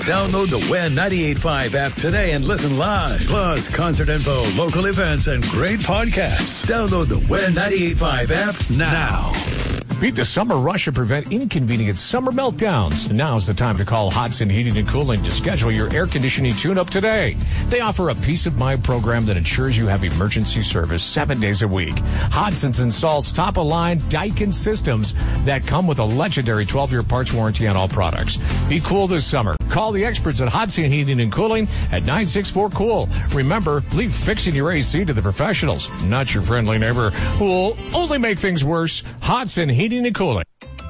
Download the WIN 98.5 app today and listen live. Plus, concert info, local events, and great podcasts. Download the WIN 98.5 app now. Beat the summer rush and prevent inconvenient summer meltdowns. Now's the time to call Hodson Heating and Cooling to schedule your air conditioning tune-up today. They offer a peace of mind program that ensures you have emergency service 7 days a week. Hodson's installs top-of-line Daikin systems that come with a legendary 12-year parts warranty on all products. Be cool this summer. Call the experts at Hodson Heating and Cooling at 964-COOL. Remember, leave fixing your AC to the professionals, not your friendly neighbor who will only make things worse. Hodson Heating and Cooling.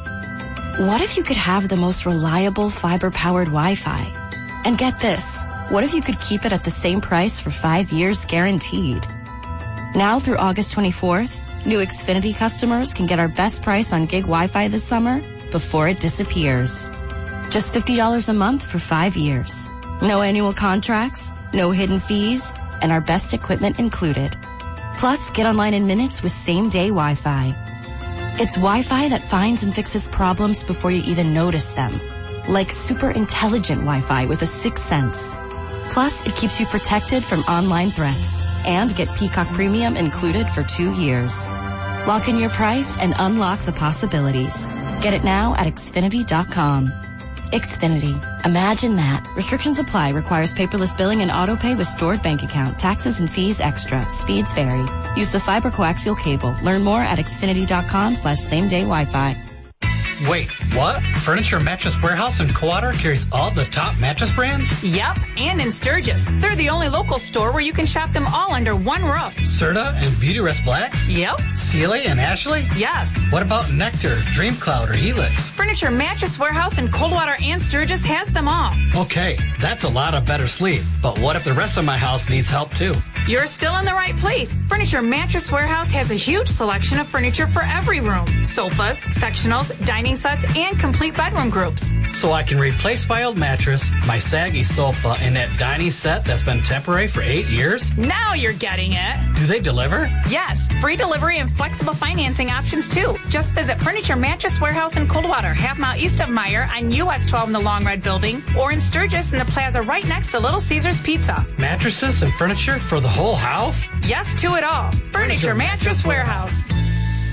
What if you could have the most reliable fiber-powered Wi-Fi? And get this, what if you could keep it at the same price for 5 years guaranteed? Now through August 24th, new Xfinity customers can get our best price on gig Wi-Fi this summer before it disappears. Just $50 a month for 5 years. No annual contracts, no hidden fees, and our best equipment included. Plus, get online in minutes with same-day Wi-Fi. It's Wi-Fi that finds and fixes problems before you even notice them. Like super intelligent Wi-Fi with a sixth sense. Plus, it keeps you protected from online threats. And get Peacock Premium included for 2 years. Lock in your price and unlock the possibilities. Get it now at Xfinity.com. Xfinity. Imagine that. Restrictions apply. Requires paperless billing and auto pay with stored bank account. Taxes and fees extra. Speeds vary. Use of fiber coaxial cable. Learn more at Xfinity.com/same-day Wi-Fi. Wait, what? Furniture Mattress Warehouse in Coldwater carries all the top mattress brands? Yep, and in Sturgis. They're the only local store where you can shop them all under one roof. Serta and Beautyrest Black? Yep. Sealy and Ashley? Yes. What about Nectar, Dream Cloud, or Helix? Furniture Mattress Warehouse in Coldwater and Sturgis has them all. Okay, that's a lot of better sleep. But what if the rest of my house needs help too? You're still in the right place. Furniture Mattress Warehouse has a huge selection of furniture for every room. Sofas, sectionals, dining sets, and complete bedroom groups. So I can replace my old mattress, my saggy sofa, and that dining set that's been temporary for 8 years? Now you're getting it. Do they deliver? Yes, free delivery and flexible financing options too. Just visit Furniture Mattress Warehouse in Coldwater, half-mile east of Meyer on US 12 in the Long Red Building, or in Sturgis in the plaza right next to Little Caesars Pizza. Mattresses and furniture for the whole house? Yes to it all. Furniture Mattress Warehouse.